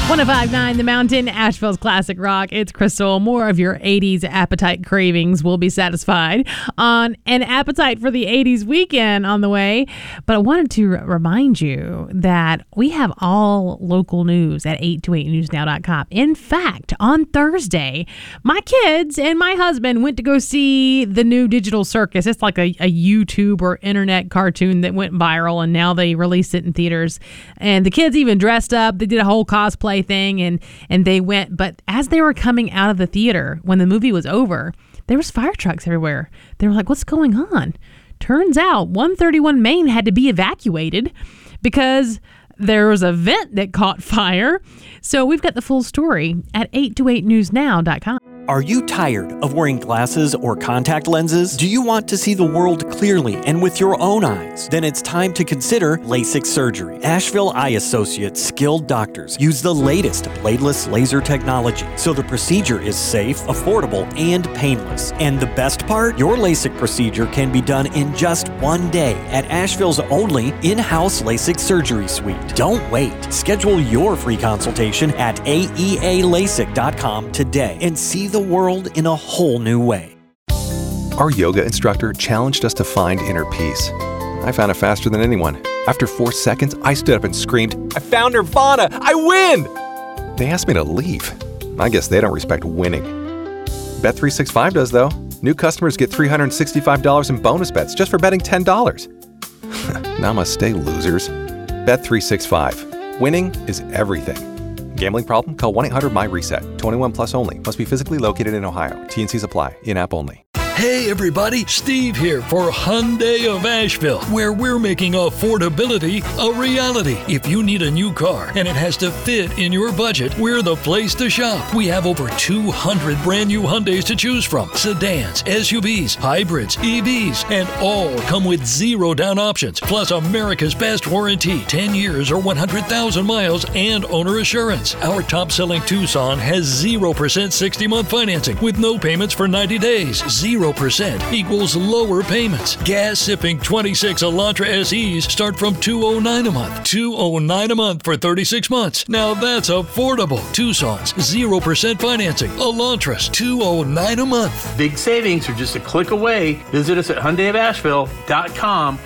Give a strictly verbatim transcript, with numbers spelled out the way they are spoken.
one oh five point nine The Mountain, Asheville's classic rock. It's Crystal. More of your eighties appetite cravings will be satisfied on an Appetite for the eighties weekend on the way. But I wanted to remind you that we have all local news at eight two eight news now dot com. In fact, on Thursday, my kids and my husband went to go see the new Digital Circus. It's like a, a YouTube or internet cartoon that went viral, and now they released it in theaters. And the kids even dressed up. They did a whole cosplay thing, and and they went. But as they were coming out of the theater, when the movie was over, there was fire trucks everywhere. They were like, what's going on? Turns out one thirty-one Main had to be evacuated because there was a vent that caught fire. So we've got the full story at eight two eight news now dot com. Are you tired of wearing glasses or contact lenses? Do you want to see the world clearly and with your own eyes? Then it's time to consider LASIK surgery. Asheville Eye Associates skilled doctors use the latest bladeless laser technology, so the procedure is safe, affordable, and painless. And the best part? Your LASIK procedure can be done in just one day at Asheville's only in-house LASIK surgery suite. Don't wait. Schedule your free consultation at A E A lasik dot com today and see the world in a whole new way. Our yoga instructor challenged us to find inner peace. I found it faster than anyone. After four seconds, I stood up and screamed, "I found Nirvana! I win!" They asked me to leave. I guess they don't respect winning. Bet three sixty-five does, though. New customers get three hundred sixty-five dollars in bonus bets just for betting ten dollars. Namaste, losers. Bet three sixty-five. Winning is everything. Gambling problem? Call one eight hundred M Y reset. twenty-one plus only. Must be physically located in Ohio. T and Cs apply. In-app only. Hey everybody, Steve here for Hyundai of Asheville, where we're making affordability a reality. If you need a new car and it has to fit in your budget, we're the place to shop. We have over two hundred brand new Hyundais to choose from. Sedans, S U Vs, hybrids, E Vs, and all come with zero down options. Plus America's best warranty, ten years or one hundred thousand miles and owner assurance. Our top-selling Tucson has zero percent sixty-month financing with no payments for ninety days. Zero percent equals lower payments. Gas-sipping twenty-six Elantra S Es start from two hundred nine dollars a month. two hundred nine dollars a month for thirty-six months. Now that's affordable. Tucson's zero percent financing. Elantra's two hundred nine dollars a month. Big savings are just a click away. Visit us at Hyundai of Asheville dot com